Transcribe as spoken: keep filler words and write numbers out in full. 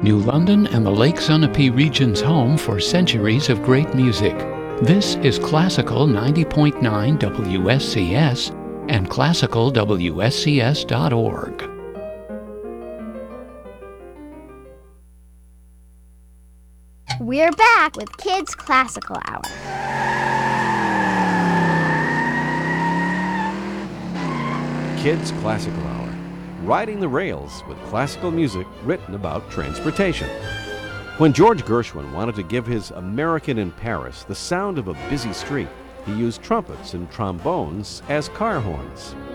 New London and the Lake Sunapee region's home for centuries of great music. This is Classical ninety point nine W S C S and classical W S C S dot org. We're back with Kids Classical Hour. Kids Classical Hour. Riding the rails with classical music written about transportation. When George Gershwin wanted to give his American in Paris the sound of a busy street, he used trumpets and trombones as car horns.